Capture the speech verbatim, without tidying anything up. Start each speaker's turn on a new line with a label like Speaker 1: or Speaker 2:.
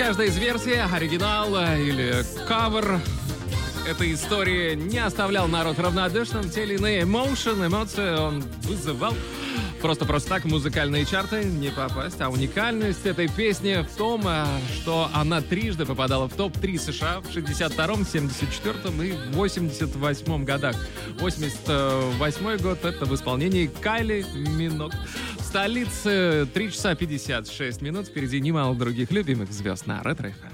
Speaker 1: каждая из версий, оригинал или кавер этой истории, не оставлял народ равнодушным. Те или иные emotion, эмоции он вызывал. Просто-просто так в музыкальные чарты не попасть. А уникальность этой песни в том, что она трижды попадала в топ три США в шестьдесят втором, семьдесят четвёртом и восемьдесят восьмом годах. восемьдесят восьмой год — это в исполнении Кайли Миног. В столице три часа пятьдесят шесть минут. Впереди немало других любимых звезд на Ретро эф эм.